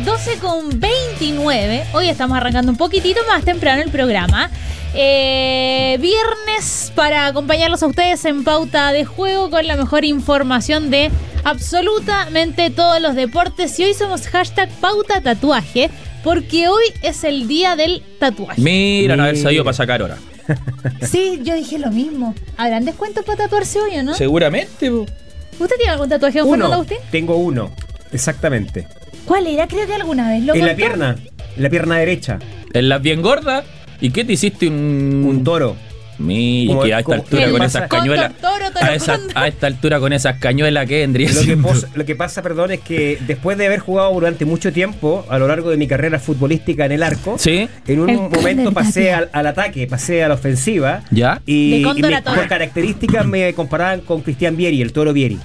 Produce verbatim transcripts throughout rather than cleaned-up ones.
doce con veintinueve. Hoy estamos arrancando un poquitito más temprano el programa. Eh, viernes para acompañarlos a ustedes en Pauta de Juego con la mejor información de absolutamente todos los deportes. Y hoy somos hashtag Pauta Tatuaje, porque hoy es el día del tatuaje. Mira, no haber sabido para sacar hora. Sí, yo dije lo mismo. ¿Habrán descuentos para tatuarse hoy o no? Seguramente. Po. ¿Usted tiene algún tatuaje, don Fernando Agustín? Tengo uno, exactamente. ¿Cuál era? Creo que alguna vez lo En contó. la pierna, en la pierna derecha. En las bien gordas. ¿Y qué te hiciste? Un, Un toro. Mira, Como- que a esta como- altura ¿qué con pasa? esas cañuelas. Condor, toro, toro, A, esa- condor. a esta altura con esas cañuelas, ¿qué vendría Lo que, siendo? pos- lo que pasa, perdón, es que después de haber jugado durante mucho tiempo a lo largo de mi carrera futbolística en el arco, Sí. en un El momento cóndor pasé tatuado. al, al ataque, pasé a la ofensiva. ¿Ya? Y, De y cóndor me- a toro. por características me comparaban con Cristian Vieri, el toro Vieri.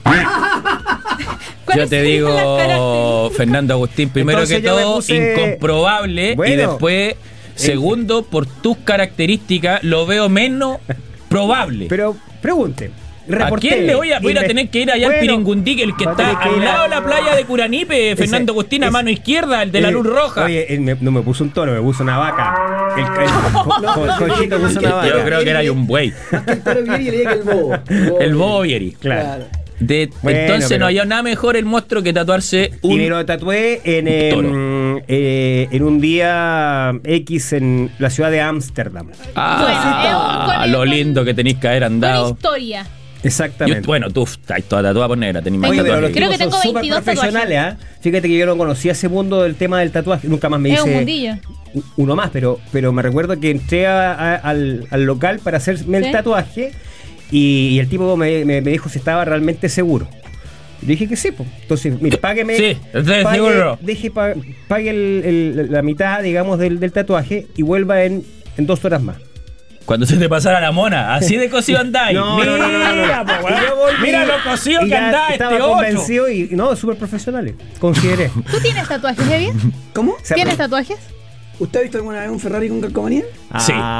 ¿Cuáles Yo te serían las digo, características? Fernando Agustín, primero Entonces que yo me todo, puse- incomprobable. Bueno. Y después, segundo, por tus características, lo veo menos probable. Pero pregunte. ¿A quién le voy a, voy a ir a tener que ir allá al Bueno, Piringundí, el que va a está tener que al ir a- lado de la playa de Curanipe, Ese- Fernando Agustín, a ese- mano izquierda, el de la Eh, luz roja? Oye, él me- no me puso un toro, me puso una vaca. El, el, el, Conchito puso una vaca. Yo creo que era ahí un buey. El toro Vieri le llega el bobo. El bobo Vieri. Claro. De, Bueno, entonces pero- no había nada mejor el monstruo que tatuarse Y me un... lo tatué en, em, toro. eh, en un día X en la ciudad de Ámsterdam. Ah, Bueno, es un- lo lindo que tenéis que haber Una andado. historia. Exactamente. Yo- bueno, tú estás toda tatuada por negra, tenés más Oye, pero los tatuajes. Creo tipos que tengo son súper veintidós profesionales, ¿ah? Fíjate que yo no conocía ese mundo del tema del tatuaje. Nunca más me Es un hice mundillo. u- uno más, pero, pero me recuerdo que entré a- a- al, al local para hacerme ¿Sí? el tatuaje y, y el tipo me, me- me dijo si estaba realmente seguro. Le dije que sí, pues. Entonces, mire, págueme. Sí, estoy pague, seguro. Deje, pa- pague el- el- la mitad, digamos, del, del tatuaje y vuelva en, en dos horas más. Cuando se te pasara la mona, así de cosido andáis. No, no, no, no, no, no. Mira, po, weón. Y yo volví Mira lo cosido y que ya anda estaba este ocho. convencido y no, súper profesionales. Consideré. ¿Tú tienes tatuajes, Evi? ¿Cómo? O sea, ¿Tienes tatuajes? ¿Usted ha visto alguna vez un Ferrari con calcomanía? Sí. Ah,